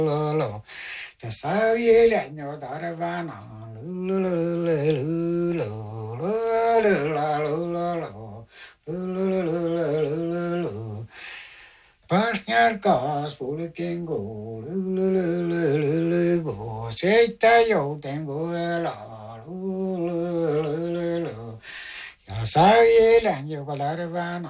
จะสาวเย่แหล่ยอดารวานาลูลูลูลูลูลูลูลูลูลูลูลูลูลูลูลูPasniarkas fulkingo lu lu lu lu lu go seita yo tengo la lu lu lu lu lu ya saye lan yo galarvana